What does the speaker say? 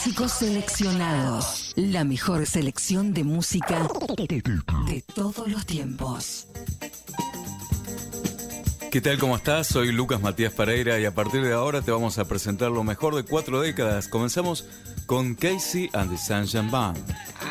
clásicos seleccionados. La mejor selección de música de todos los tiempos. ¿Qué tal? ¿Cómo estás? Soy Lucas Matías Pereira y a partir de ahora te vamos a presentar lo mejor de 4 décadas. Comenzamos con Casey and the Sunshine Band.